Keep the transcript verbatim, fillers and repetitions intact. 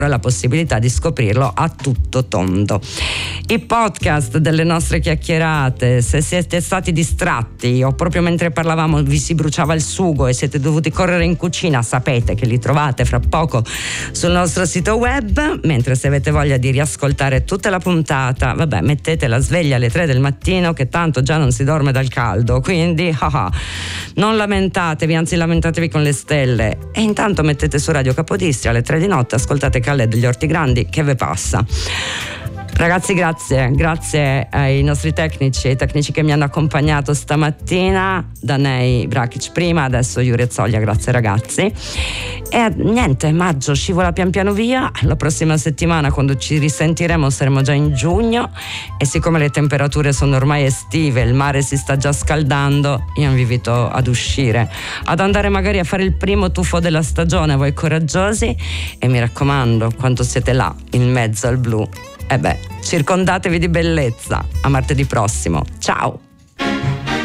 la possibilità di scoprirlo a tutto tondo. I podcast delle nostre chiacchierate, se siete stati distratti o proprio mentre parlavamo vi si bruciava il sugo e siete dovuti correre in cucina, sapete che li trovate fra poco sul nostro sito web, mentre se avete voglia di riascoltare tutta la puntata, vabbè, mettete la sveglia alle tre del mattino che tanto già non si dorme dal caldo, quindi haha, non lamentatevi, anzi lamentatevi con le stelle, e intanto mettete su Radio Capodistria alle tre di notte, ascoltate Calle degli Orti Grandi, che ve passa. Ragazzi, grazie, grazie ai nostri tecnici, ai tecnici che mi hanno accompagnato stamattina, Danei Brakic prima, adesso Yuri Zoglia, grazie ragazzi. E niente, maggio scivola pian piano via, la prossima settimana quando ci risentiremo saremo già in giugno e siccome le temperature sono ormai estive, il mare si sta già scaldando, io vi invito ad uscire, ad andare magari a fare il primo tuffo della stagione, voi coraggiosi, e mi raccomando, quando siete là, in mezzo al blu, eh beh, circondatevi di bellezza. A martedì prossimo. Ciao!